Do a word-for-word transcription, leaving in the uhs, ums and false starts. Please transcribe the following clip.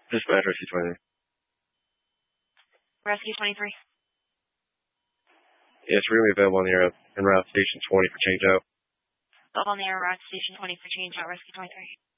Dispatch Rescue twenty-three. Rescue twenty-three. Yes, we're going to be available on the air en route station twenty for change out. Available on the air route station twenty for change out, Rescue twenty-three.